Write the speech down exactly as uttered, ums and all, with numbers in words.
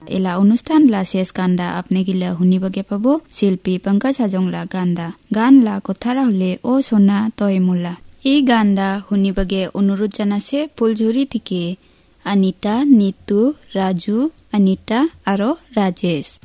এলা অনুষ্ঠান লা শেষ গানটা আপনি গিলা শুনিবগে পাব শিল্পী পঙ্কজ হাজংলা গানটা গান লা কথারা হলে ও সোনা তয় মোলা। এই গানটা শুনিবগে অনুরোধ জানাছে ফুলঝুরি থেকে অনিতা, নিতু, রাজু, অনিতা আর রাজেশ।